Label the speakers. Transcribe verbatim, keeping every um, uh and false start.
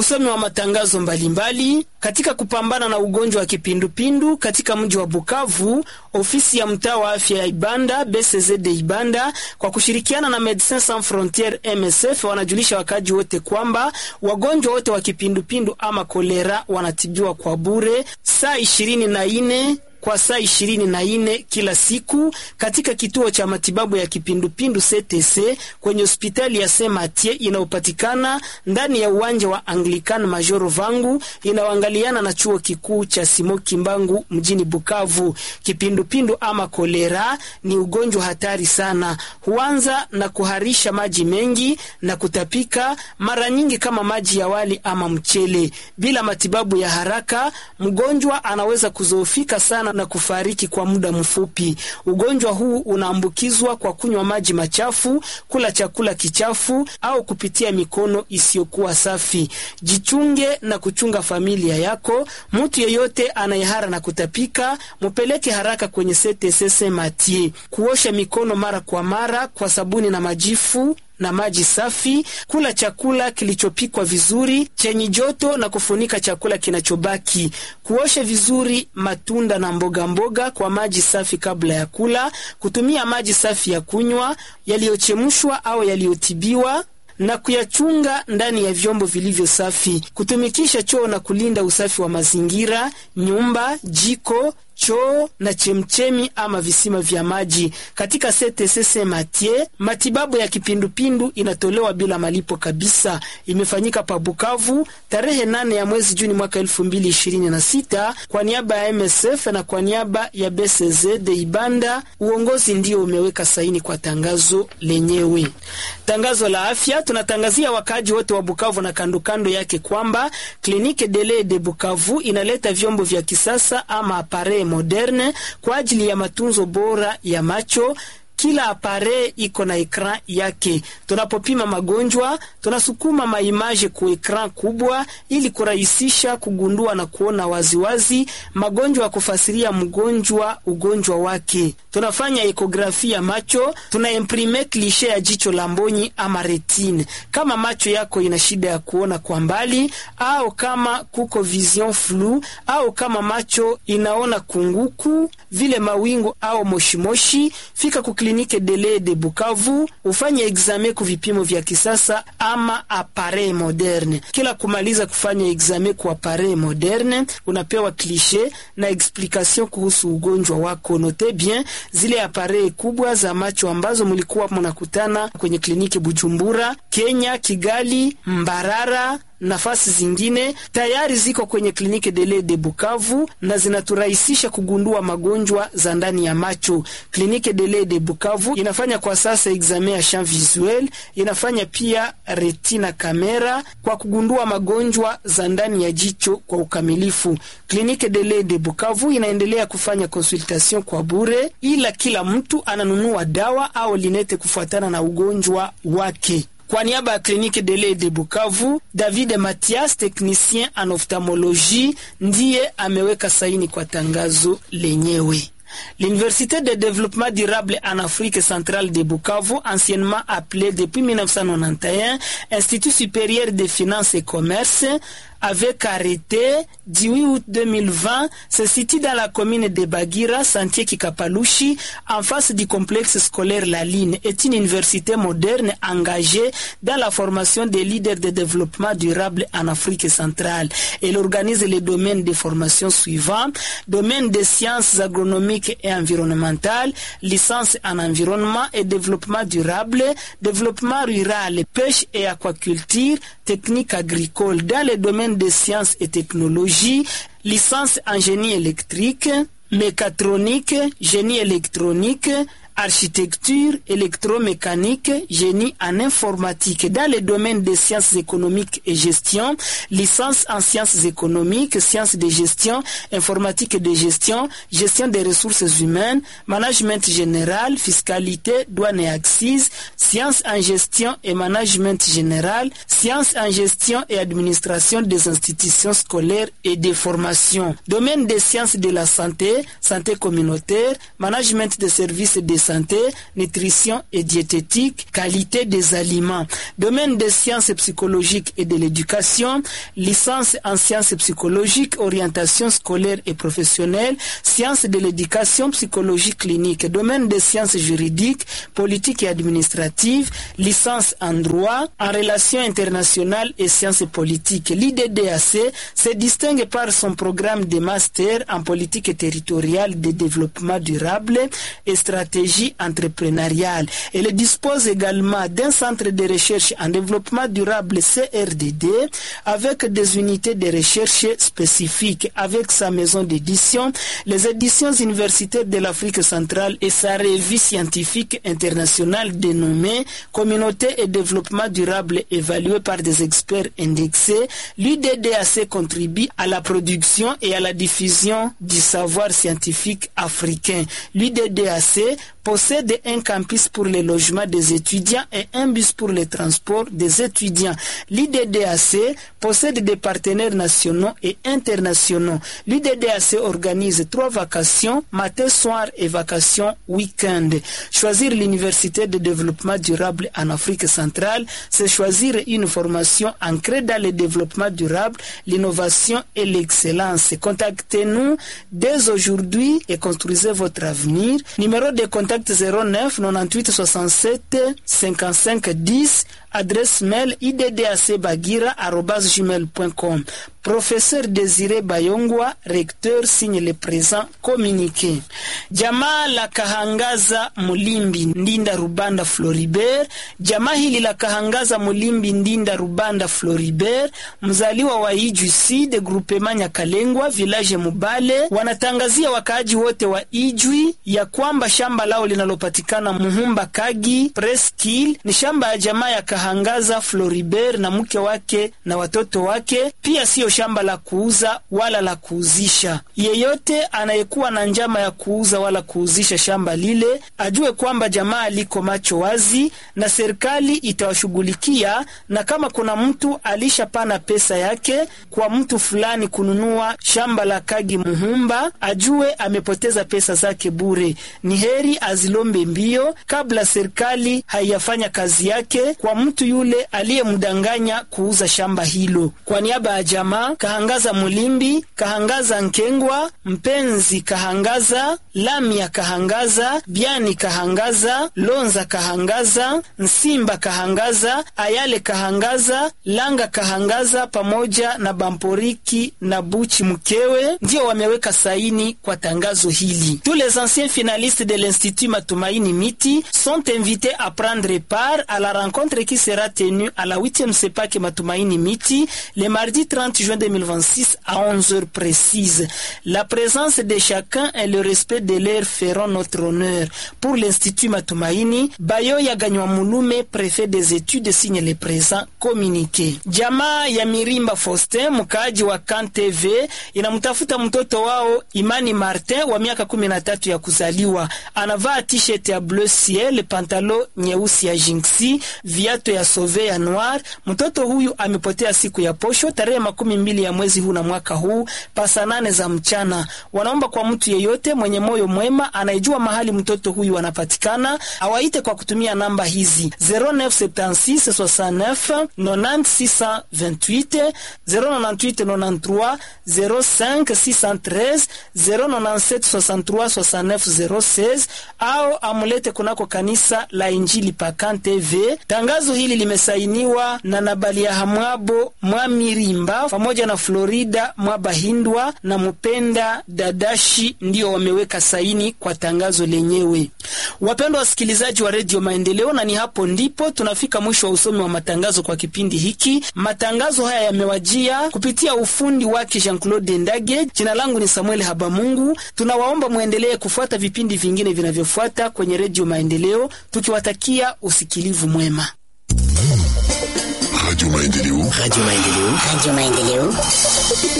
Speaker 1: Usomi wa matangazo mbalimbali katika kupambana na ugonjwa wa kipindupindu katika mji wa Bukavu. Ofisi ya mtaa wa afya ya Ibanda B C Z de Ibanda kwa kushirikiana na Medecins Sans Frontieres M S F wanajulisha wakaji wote kwamba wagonjwa wote wa kipindupindu ama kolera wanatibiwa kwa bure saa ishirini na nne kwa saa ishirini na nne kila siku katika kituo cha matibabu ya kipindupindu C T C kwenye hospitali ya Saint Mathieu inayopatikana ndani ya uwanja wa Anglican Major Vangu inaoangaliana na chuo kikuu cha Simon Kimbangu mjini Bukavu. Kipindupindu ama kolera ni ugonjwa hatari sana. Huanza na kuharisha maji mengi na kutapika mara nyingi kama maji ya wali ama mchele. Bila matibabu ya haraka, mgonjwa anaweza kuzoofika sana na kufariki kwa muda mfupi. Ugonjwa huu unaambukizwa kwa kunywa maji machafu, kula chakula kichafu au kupitia mikono isiyokuwa safi. Jichunge na kuchunga familia yako. Mtu yeyote anayehara na kutapika, mupeleke haraka kwenye C T C Saint Mathieu. Kuosha mikono mara kwa mara kwa sabuni na majifu na maji safi, kula chakula kilichopikwa vizuri chenye joto na kufunika chakula kinachobaki. Kuosha vizuri matunda na mboga mboga kwa maji safi kabla ya kula, kutumia maji safi ya kunywa yaliyochemshwa au yaliyotibiwa na kuyachunga ndani ya vyombo vilivyo safi. Kutumikisha choo na kulinda usafi wa mazingira, nyumba, jiko, choo na chemchemi ama visima vya maji. Katika C T C Saint Mathieu, matibabu ya kipindupindu inatolewa bila malipo kabisa. Imefanyika pa Bukavu tarehe nane ya mwezi Juni mwaka elfu mbili ishirini na sita kwa niaba ya M S F na kwa niaba ya B C Z de Ibanda. Uongozi ndio umeweka saini kwa tangazo lenyewe. Tangazo la afya, tunatangazia wakaji wote wa Bukavu na kando kando yake kwamba Clinique de l'Œil de Bukavu inaleta vyombo vya kisasa ama appareil moderne kwa ajili ya matunzo bora ya macho. Kila apare iko na ekran yake. Tunapopima magonjwa, tunasukuma maimaje kwa ekran kubwa ili kurahisisha kugundua na kuona waziwazi magonjwa ya kufasiria mgonjwa ugonjwa wake. Tunafanya ekografi ya macho, tunaimprime klishe ya jicho la mboni ama retine. Kama macho yako ina shida ya kuona kwa mbali au kama kuko vision flou au kama macho inaona kunguku vile mawingu au moshimoshi, fika ku Clinique de l'Œil de Bukavu ufanye examen ku vipimo vya kisasa ama appareil moderne. Kila kumaliza kufanya examen kwa appareil moderne, unapewa cliché na explication kuhusu ugonjwa wako. Note bien, zile appareil kubwa za macho ambazo mlikuwa mnakutana kwenye kliniki Bujumbura, Kenya, Kigali, Mbarara, nafasi zingine tayari ziko kwenye Clinique de l'Œil de Bukavu na zinaturahisisha kugundua magonjwa za ndani ya macho. Clinique de l'Œil de Bukavu inafanya kwa sasa examen ya champ visuel, inafanya pia retina kamera kwa kugundua magonjwa za ndani ya jicho kwa ukamilifu. Clinique de l'Œil de Bukavu inaendelea kufanya consultation kwa bure, ila kila mtu ananunua dawa au linete kufuatana na ugonjwa wake. Kwa niaba ya Clinique de l'Œil de Bukavu, David Mathias, technicien en ophtalmologie, ndiye ameweka saini kwa tangazo lenyewe. L'Université de développement durable en Afrique centrale de Bukavu, anciennement appelée depuis mille neuf cent quatre-vingt-onze Institut supérieur des finances et commerce, avec arrêté du huit août deux mille vingt, se situe dans la commune de Bagira, Sentier Kikapalushi, en face du complexe scolaire La Line. Est une université moderne engagée dans la formation des leaders de développement durable en Afrique centrale. Elle organise les domaines de formation suivants: domaine des sciences agronomiques et environnementales, licence en environnement et développement durable, développement rural, pêche et aquaculture, technique agricole. Dans les domaines des sciences et technologies, licence en génie électrique, mécatronique, génie électronique, architecture, électromécanique, génie en informatique. Dans les domaines des sciences économiques et gestion, licence en sciences économiques, sciences de gestion, informatique de gestion, gestion des ressources humaines, management général, fiscalité, douane et axes, sciences en gestion et management général, sciences en gestion et administration des institutions scolaires et des formations. Domaine des sciences de la santé, santé communautaire, management des services de santé, nutrition et diététique, qualité des aliments. Domaine des sciences psychologiques et de l'éducation, licence en sciences psychologiques, orientation scolaire et professionnelle, sciences de l'éducation, psychologie clinique. Domaine des sciences juridiques, politique et administrative, licence en droit, en relations internationales et sciences politiques. L'I D D A C se distingue par son programme de master en politique territoriale de développement durable et stratégie entrepreneuriale. Elle dispose également d'un centre de recherche en développement durable C R D D avec des unités de recherche spécifiques, avec sa maison d'édition, les éditions universitaires de l'Afrique centrale et sa revue scientifique internationale dénommée Communauté et développement durable évaluée par des experts indexés. L'U D D A C contribue à la production et à la diffusion du savoir scientifique africain. L'U D D A C possède un campus pour le logement des étudiants et un bus pour le transport des étudiants. L'U D D A C possède des partenaires nationaux et internationaux. L'U D D A C organise trois vacations, matin, soir et vacations week-end. Choisir l'Université de développement durable en Afrique centrale, c'est choisir une formation ancrée dans le développement durable, l'innovation et l'excellence. Contactez-nous dès aujourd'hui et construisez votre avenir. Numéro de contact zéro neuf quatre-vingt-huit soixante-sept cinquante-cinq dix, adresse mail iddacbagira arobase gmail point com. Professeur Désiré Bayongwa, recteur, signe le présent communiqué. Jamaa la Kahangaza Mulimbi Ndinda Rubanda Floribert. Jamaa hili la Kahangaza Mulimbi Ndinda Rubanda Floribert, mzaliwa wa Ijwi Sud, groupement Nyakalengwa, village Mubale, wanatangazia wakaaji wote wa Ijwi ya kwamba shamba lao linalopatikana Muhumba Kagi Presqu'Île ni shamba ya jamaa ya Kahangaza Floribert na mke wake na watoto wake, pia sio shamba la kuuza wala la kuuzisha. Yeyote anayekuwa na njama ya kuuza wala kuuzisha shamba lile ajue kwamba jamaa liko macho wazi na serikali itawashughulikia, na kama kuna mtu alishapana pesa yake kwa mtu fulani kununua shamba la Kagi Muhumba, ajue amepoteza pesa zake bure. Ni heri azilombe mbio kabla serikali haiyafanya kazi yake kwa mtu yule aliyemdanganya kuuza shamba hilo. Kwa niaba ya jamaa Kahangaza Mulimbi, Kahangaza Nkengwa, Mpenzi Kahangaza, Lamia Kahangaza, Biani Kahangaza, Lonza Kahangaza, Nsimba Kahangaza, Ayale Kahangaza, Langa Kahangaza pamoja na Bamporiki na Buchi mkewe ndio wameweka saini kwa tangazo hili. Tous les anciens finalistes de l'Institut Matumaini Miti sont invités à prendre part à la rencontre qui sera tenue à la huitième C E P A C Matumaini Miti le mardi trente juin deux mille vingt-six à onze heures précises. La présence de chacun et le respect de l'air feront notre honneur. Pour l'Institut Matumaini, Bayoya Ganywa Mulume, préfet des études, signe le présent communiqué. Jamaa ya Mirimba Faustin, mkaaji wa Kan T V, inamtafuta mtoto wao Imani Martin wa miaka kumi na tatu ya kuzaliwa. Anavaa t-shirt ya bleu ciel, pantalo nyeusi ya jinksi, viatu ya sauve ya noir. Mtoto huyu amepotea siku ya posho tarehe makumi mbili ya mwezi huu na mwaka huu pasa nane za mchana. Wanaomba kwa mtu yeyote mwenye moyo mwema anayejua mahali mtoto huyu anapatikana awaite kwa kutumia namba hizi zero neuf sept six soixante-neuf quatre-vingt-dix six cent vingt-huit, zero neuf huit neuf trois zero cinq six un trois, zero neuf sept soixante-trois soixante-neuf zero seize au amulete kunako kanisa la Injili pa Kan T V. Tangazo hili limesainiwa na Nabalia Hamwabo Mwamirimba pamoja na Florida Mwabahindwa na Mupenda Dadashi ndio wameweka saini kwa tangazo lenyewe. Wapendwa wasikilizaji wa Radio Maendeleo, na ni hapo ndipo tunafika mwisho wa usomi wa matangazo kwa kipindi hiki. Matangazo haya yamewajia kupitia ufundi wake Jean-Claude Ndage. Jina langu ni Samuel Habamungu. Tunawaomba muendelee kufuata vipindi vingine vinavyofuata kwenye Radio Maendeleo, tukiwatakia usikilivu mwema.
Speaker 2: Radio Maendeleo.
Speaker 3: Radio Maendeleo. Radio Maendeleo.